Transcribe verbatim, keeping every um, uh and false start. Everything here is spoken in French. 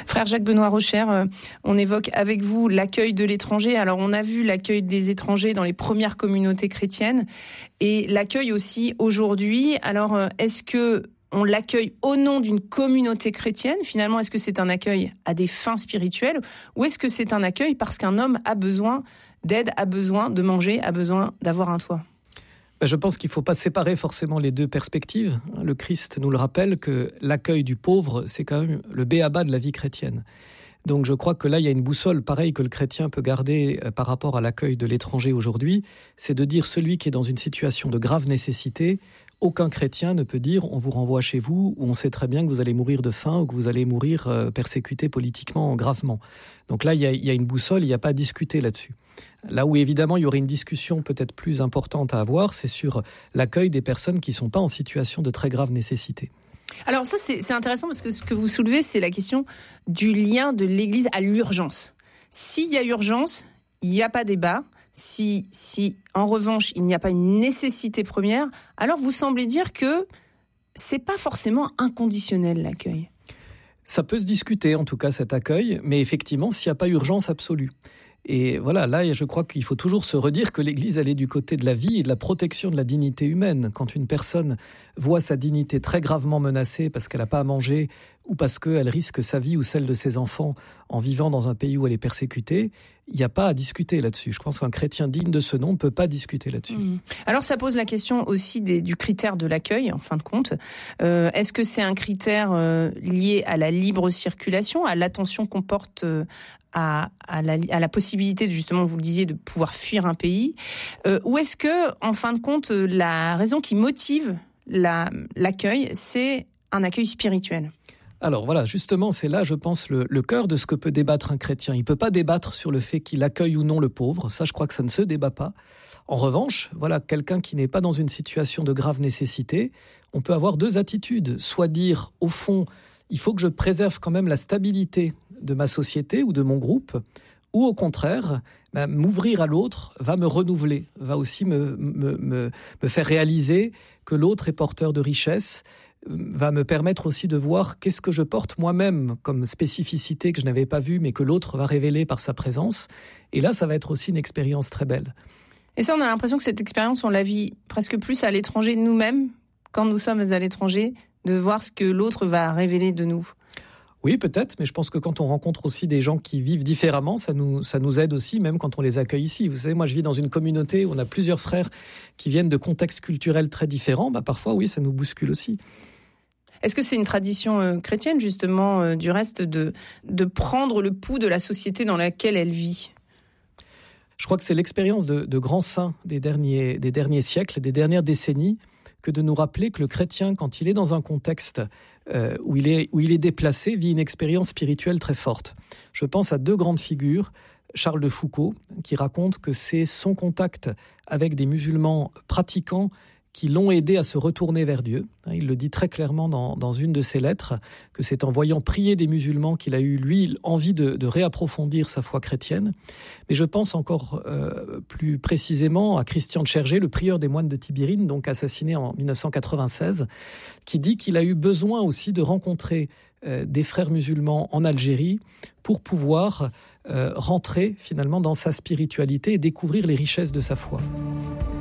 Frère Jacques Benoît Rocher, euh, on évoque avec vous l'accueil de l'étranger. Alors on a vu l'accueil des étrangers dans les premières communautés chrétiennes et l'accueil aussi aujourd'hui. Alors euh, est-ce que on l'accueille au nom d'une communauté chrétienne? Finalement, est-ce que c'est un accueil à des fins spirituelles ou est-ce que c'est un accueil parce qu'un homme a besoin d'aide, a besoin de manger, a besoin d'avoir un toit? Je pense qu'il ne faut pas séparer forcément les deux perspectives. Le Christ nous le rappelle que l'accueil du pauvre, c'est quand même le b.a.-ba de la vie chrétienne. Donc je crois que là, il y a une boussole pareille que le chrétien peut garder par rapport à l'accueil de l'étranger aujourd'hui, c'est de dire celui qui est dans une situation de grave nécessité, aucun chrétien ne peut dire on vous renvoie chez vous ou on sait très bien que vous allez mourir de faim ou que vous allez mourir euh, persécuté politiquement gravement. Donc là, il y a, il y a une boussole, il n'y a pas à discuter là-dessus. Là où évidemment il y aurait une discussion peut-être plus importante à avoir, c'est sur l'accueil des personnes qui ne sont pas en situation de très grave nécessité. Alors ça, c'est, c'est intéressant parce que ce que vous soulevez, c'est la question du lien de l'Église à l'urgence. S'il y a urgence, il n'y a pas débat. Si, si, en revanche, il n'y a pas une nécessité première, alors vous semblez dire que c'est pas forcément inconditionnel, l'accueil. Ça peut se discuter, en tout cas, cet accueil, mais effectivement, s'il n'y a pas urgence absolue. Et voilà, là, je crois qu'il faut toujours se redire que l'Église, elle est du côté de la vie et de la protection de la dignité humaine. Quand une personne voit sa dignité très gravement menacée parce qu'elle n'a pas à manger ou parce qu'elle risque sa vie ou celle de ses enfants en vivant dans un pays où elle est persécutée, il n'y a pas à discuter là-dessus. Je pense qu'un chrétien digne de ce nom ne peut pas discuter là-dessus. Mmh. Alors ça pose la question aussi des, du critère de l'accueil, en fin de compte. Euh, est-ce que c'est un critère euh, lié à la libre circulation, à l'attention qu'on porte euh, à, à, la, à la possibilité, de, justement, vous le disiez, de pouvoir fuir un pays, euh, ou est-ce que, en fin de compte, la raison qui motive la, l'accueil, c'est un accueil spirituel ? Alors voilà, justement, c'est là, je pense, le, le cœur de ce que peut débattre un chrétien. Il ne peut pas débattre sur le fait qu'il accueille ou non le pauvre. Ça, je crois que ça ne se débat pas. En revanche, voilà, quelqu'un qui n'est pas dans une situation de grave nécessité, on peut avoir deux attitudes. Soit dire, au fond, il faut que je préserve quand même la stabilité de ma société ou de mon groupe, ou au contraire, ben, m'ouvrir à l'autre va me renouveler, va aussi me, me, me, me faire réaliser que l'autre est porteur de richesse, va me permettre aussi de voir qu'est-ce que je porte moi-même comme spécificité que je n'avais pas vue, mais que l'autre va révéler par sa présence. Et là, ça va être aussi une expérience très belle. Et ça, on a l'impression que cette expérience, on la vit presque plus à l'étranger nous-mêmes, quand nous sommes à l'étranger, de voir ce que l'autre va révéler de nous. Oui, peut-être, mais je pense que quand on rencontre aussi des gens qui vivent différemment, ça nous, ça nous aide aussi, même quand on les accueille ici. Vous savez, moi, je vis dans une communauté où on a plusieurs frères qui viennent de contextes culturels très différents. Bah, parfois, oui, ça nous bouscule aussi. Est-ce que c'est une tradition euh, chrétienne, justement, euh, du reste, de, de prendre le pouls de la société dans laquelle elle vit ? Je crois que c'est l'expérience de, de grands saints des derniers, des derniers siècles, des dernières décennies, que de nous rappeler que le chrétien, quand il est dans un contexte euh, où, il est, où il est déplacé, vit une expérience spirituelle très forte. Je pense à deux grandes figures. Charles de Foucault, qui raconte que c'est son contact avec des musulmans pratiquants qui l'ont aidé à se retourner vers Dieu. Il le dit très clairement dans, dans une de ses lettres, que c'est en voyant prier des musulmans qu'il a eu, lui, envie de, de réapprofondir sa foi chrétienne. Mais je pense encore euh, plus précisément à Christian de Chergé, le prieur des moines de Tibérine, donc assassiné en dix-neuf cent quatre-vingt-seize, qui dit qu'il a eu besoin aussi de rencontrer euh, des frères musulmans en Algérie pour pouvoir euh, rentrer finalement dans sa spiritualité et découvrir les richesses de sa foi.